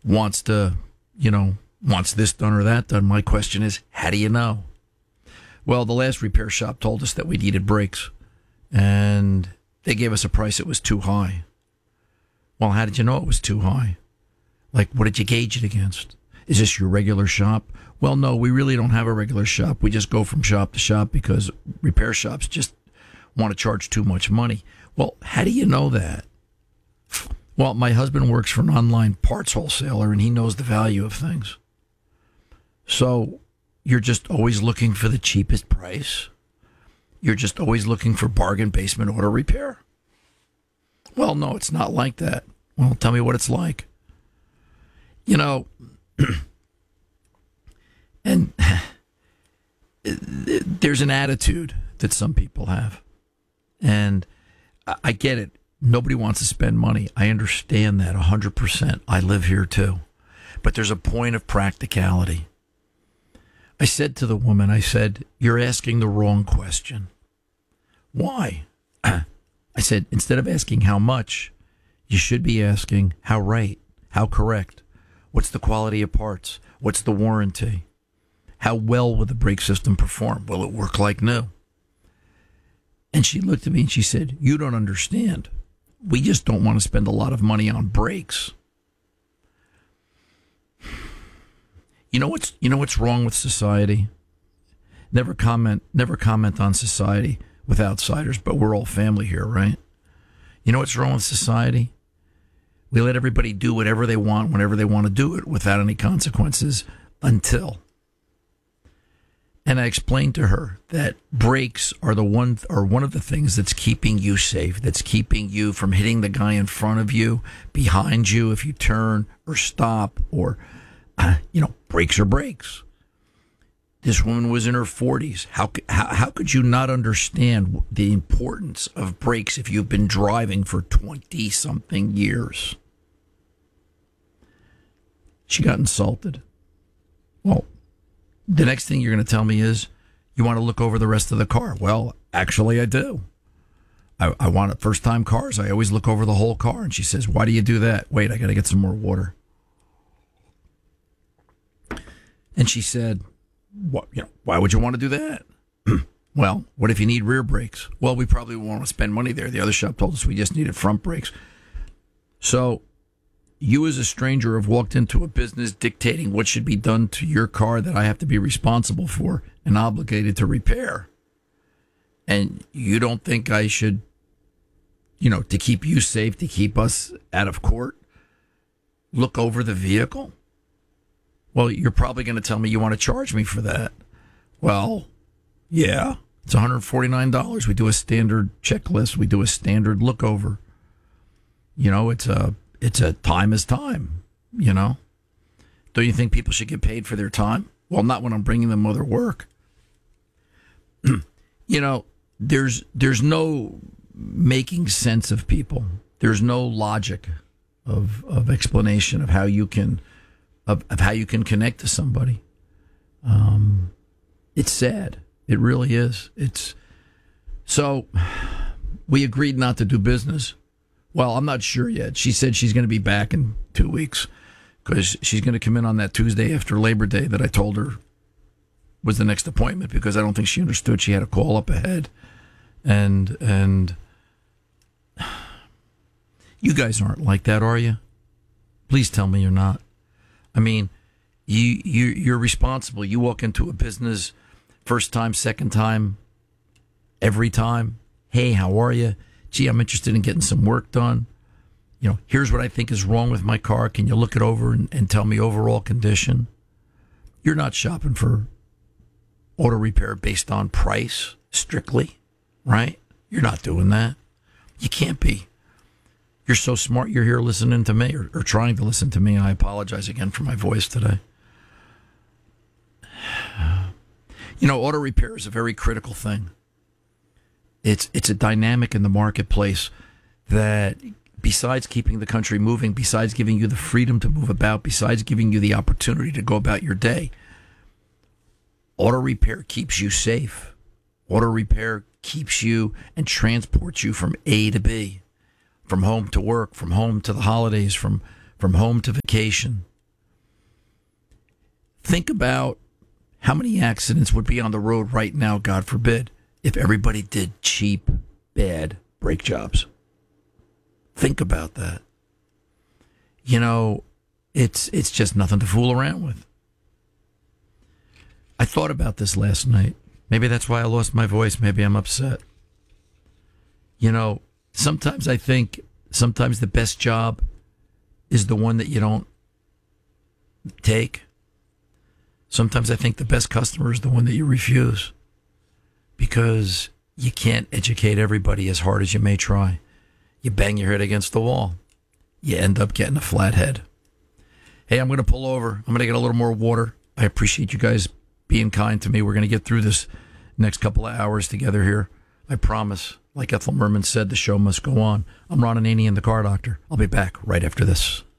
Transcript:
wants to, wants this done or that done. My question is, how do you know? Well, the last repair shop told us that we needed brakes, and they gave us a price that was too high. Well, how did you know it was too high? Like, what did you gauge it against? Is this your regular shop? Well, no, we really don't have a regular shop. We just go from shop to shop because repair shops just want to charge too much money. Well, how do you know that? Well, my husband works for an online parts wholesaler, and he knows the value of things. So you're just always looking for the cheapest price? You're just always looking for bargain basement auto repair? Well, no, it's not like that. Well, tell me what it's like. And there's an attitude that some people have. And I get it. Nobody wants to spend money. I understand that 100%. I live here too. But there's a point of practicality. I said to the woman, you're asking the wrong question. Why? I said, instead of asking how much, you should be asking how right, how correct. What's the quality of parts? What's the warranty? How well will the brake system perform? Will it work like new? And she looked at me and she said, you don't understand. We just don't want to spend a lot of money on brakes. You know what's wrong with society? Never comment on society with outsiders, but we're all family here, right? You know what's wrong with society? We let everybody do whatever they want whenever they want to do it without any consequences until. And I explained to her that brakes are one of the things that's keeping you safe, that's keeping you from hitting the guy in front of you, behind you if you turn or stop, or brakes are brakes. This woman was in her 40s. How could you not understand the importance of brakes if you've been driving for 20-something years? She got insulted. Well, the next thing you're going to tell me is you want to look over the rest of the car. Well, actually, I do. I want first-time cars. I always look over the whole car. And she says, why do you do that? Wait, I got to get some more water. And she said, why would you want to do that? Well, what if you need rear brakes? Well, we probably won't want to spend money there. The other shop told us we just needed front brakes. So you as a stranger have walked into a business dictating what should be done to your car that I have to be responsible for and obligated to repair. And you don't think I should, to keep you safe, to keep us out of court, look over the vehicle? Well, you're probably going to tell me you want to charge me for that. Well, yeah, it's $149. We do a standard checklist. We do a standard look over. It's a time is time, Don't you think people should get paid for their time? Well, not when I'm bringing them other work. There's no making sense of people. There's no logic of explanation of how you can connect to somebody. It's sad. It really is. So we agreed not to do business. Well, I'm not sure yet. She said she's going to be back in 2 weeks because she's going to come in on that Tuesday after Labor Day that I told her was the next appointment, because I don't think she understood she had a call up ahead. And you guys aren't like that, are you? Please tell me you're not. I mean, you're responsible. You walk into a business first time, second time, every time. Hey, how are you? Gee, I'm interested in getting some work done. Here's what I think is wrong with my car. Can you look it over and tell me overall condition? You're not shopping for auto repair based on price strictly, right? You're not doing that. You can't be. You're so smart. You're here listening to me or trying to listen to me. I apologize again for my voice today. Auto repair is a very critical thing. It's a dynamic in the marketplace that, besides keeping the country moving, besides giving you the freedom to move about, besides giving you the opportunity to go about your day, auto repair keeps you safe. Auto repair keeps you and transports you from A to B, from home to work, from home to the holidays, from home to vacation. Think about how many accidents would be on the road right now, God forbid, if everybody did cheap, bad brake jobs. Think about that. You know, it's just nothing to fool around with. I thought about this last night. Maybe that's why I lost my voice. Maybe I'm upset. You know, sometimes I think the best job is the one that you don't take. Sometimes I think the best customer is the one that you refuse, because you can't educate everybody as hard as you may try. You bang your head against the wall. You end up getting a flat head. Hey, I'm going to pull over. I'm going to get a little more water. I appreciate you guys being kind to me. We're going to get through this next couple of hours together here. I promise. Like Ethel Merman said, the show must go on. I'm Ron Ananian, the Car Doctor. I'll be back right after this.